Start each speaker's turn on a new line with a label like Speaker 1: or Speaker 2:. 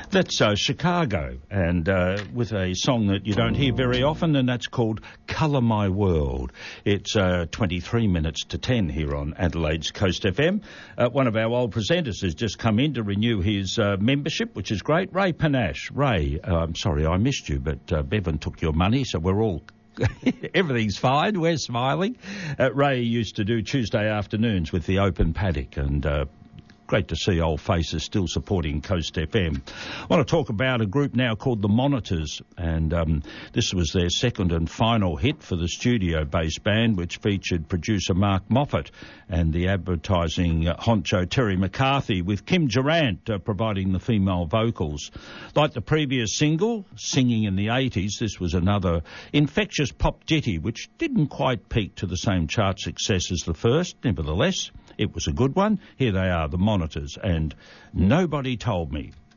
Speaker 1: That's Chicago, and with a song that you don't hear very often, and that's called Colour My World. It's 23 minutes to 10 here on Adelaide's Coast FM. One of our old presenters has just come in to renew his membership, which is great. Ray Panache. Ray, I'm sorry I missed you, but Bevan took your money, so we're all... everything's fine, we're smiling. Ray used to do Tuesday afternoons with the Open Paddock, and... great to see old faces still supporting Coast FM. I want to talk about a group now called The Monitors, and this was their second and final hit for the studio-based band, which featured producer Mark Moffat and the advertising honcho Terry McCarthy, with Kim Durant providing the female vocals. Like the previous single, Singing in the 80s, this was another infectious pop ditty, which didn't quite peak to the same chart success as the first. Nevertheless, it was a good one. Here they are, The Monitors, and Nobody Told Me.